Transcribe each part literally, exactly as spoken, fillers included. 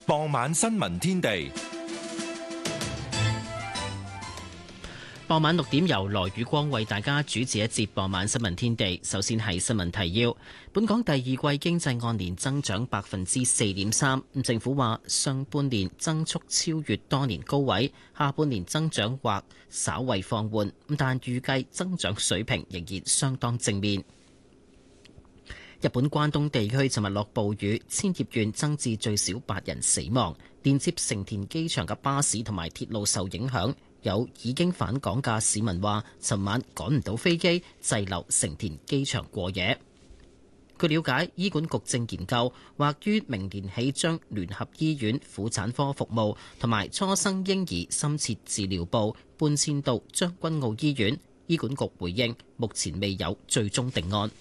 傍晚新聞天地。 傍晚六點由羅宇光為大家主持一節傍晚新聞天地。首先係新聞提要：本港第二季經濟按年增長百分之四點三，政府話上半年增速超越多年高位，下半年增長或稍為放緩，但預計增長水平仍然相當正面。日本關東地區尋日落暴雨，千葉縣增至最少八人死亡，連接成田機場嘅巴士同埋鐵路受影響。有已經返港嘅市民話，尋晚趕唔到飛機，滯留成田機場過夜。據了解，醫管局正研究，或於明年起將聯合醫院婦產科服務同埋初生嬰兒深切治療部搬遷到將軍澳醫院。醫管局回應，目前未有最終定案。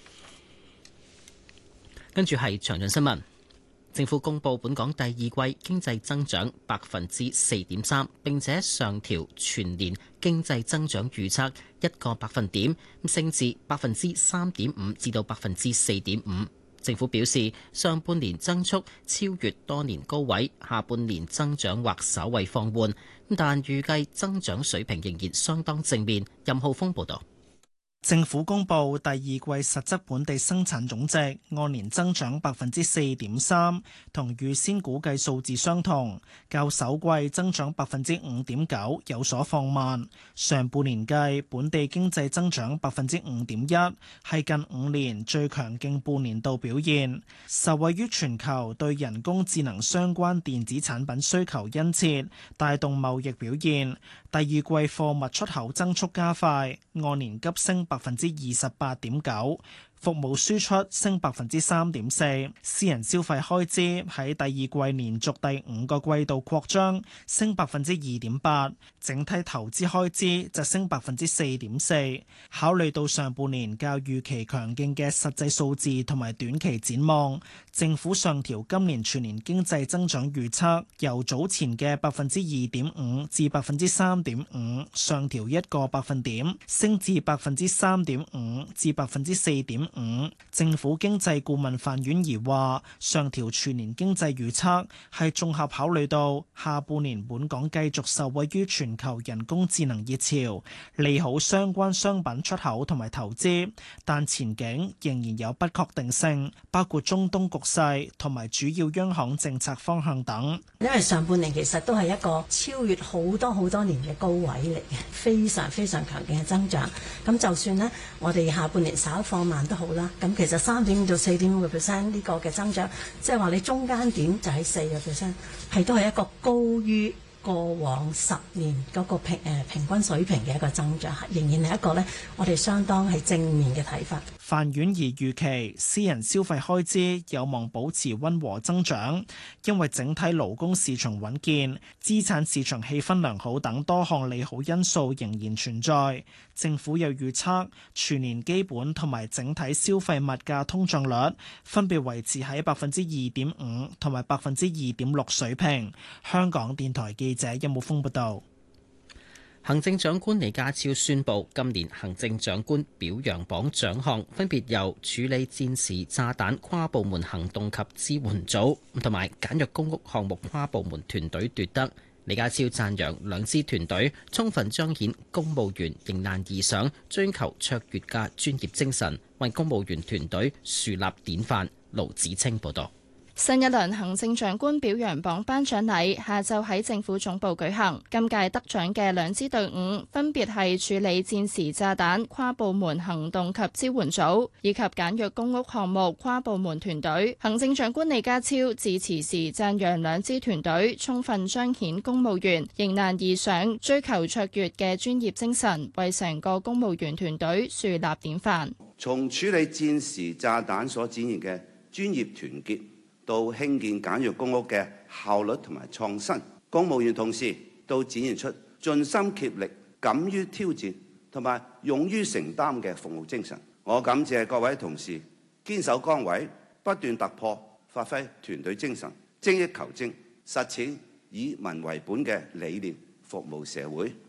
跟住係詳盡新聞。政府公布本港第二季經濟增長百分之四點三，並且上調全年經濟增長預測一個百分點，升至百分之三點五至到百分之四點五。政府表示，上半年增速超越多年高位，下半年增長或稍為放緩，但預計增長水平仍然相當正面。任浩峰報導。 政府公布第二季實質本地生產總值按年增長百分之四點三，同預先估計數字相同，較首季增長百分之五點九有所放慢。上半年計本地經濟增長百分之五點一，係近五年最強勁半年度表現，受惠於全球對人工智能相關電子產品需求殷切，帶動貿易表現。第二季貨物出口增速加快，按年急升百分之二十八點九，服務輸出升百分之三點四。私人消費開支喺第二季連續第五個季度擴張，升百分之二點八。整體投資開支就升百分之四點四。考慮到上半年較預期強勁嘅實際數字同埋短期展望，政府上調今年全年經濟增長預測，由早前嘅百分之二點五至百分之三點五，上調一個百分點，升至百分之三點五至百分之四點五。政府經濟顧問范婉儀話，上調全年經濟預測係綜合考慮到下半年本港繼續受惠於全球人工智能熱潮，利好相關商品出口同埋投資，但前景仍然有不確定性，包括中東局勢同埋主要央行政策方向等。 因為上半年其實都係一個超越好多好多年嘅高位嚟嘅，非常非常強勁嘅增長。咁就算呢，我哋下半年稍放慢都好啦。咁其實三點五到四點五個 percent 呢個嘅增長，即係話你中間點就喺四個 percent，係都係一個高於過往十年嗰個平誒平均水平嘅一個增長，仍然係一個呢，我哋相當係正面嘅睇法。 范婉儀預期私人消費開支有望保持溫和增長，因為整體勞工市場穩健、資產市場氣氛良好等多項利好因素仍然存在。政府又預測全年基本同埋整體消費物價通脹率分別維持喺百分之二點五同埋百分之二點六水平。香港電台記者任武峰報道。 行政長官李家超宣布，今年行政長官表揚榜獎項分別由處理戰時炸彈跨部門行動及支援組同埋簡約公屋項目跨部門團隊奪得。李家超讚揚兩支團隊充分彰顯公務員迎難而上、追求卓越嘅專業精神，為公務員團隊樹立典範。盧子清報道。 新一輪行政長官表揚榜頒獎禮下晝喺政府總部舉行，今屆得獎嘅兩支隊伍分別係處理戰時炸彈跨部門行動及支援組以及簡約公屋項目跨部門團隊。行政長官李家超致辭時讚揚兩支團隊充分彰顯公務員迎難而上、追求卓越嘅專業精神，為成個公務員團隊樹立典範。 從處理戰時炸彈所展現嘅專業團結，到興建簡約公屋嘅效率同埋創新，公務員同事都展現出盡心竭力、敢於挑戰同埋勇於承擔嘅服務精神。我感謝各位同事堅守崗位、不斷突破、發揮團隊精神、精益求精，實踐以民為本嘅理念服務社會。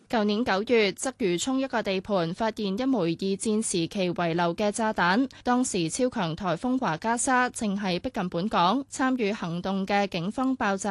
舊年九月，鰂魚涌一個地盤發現一枚二戰時期遺留嘅炸彈，當時超強颱風華加莎正係逼近本港，參與行動嘅警方爆炸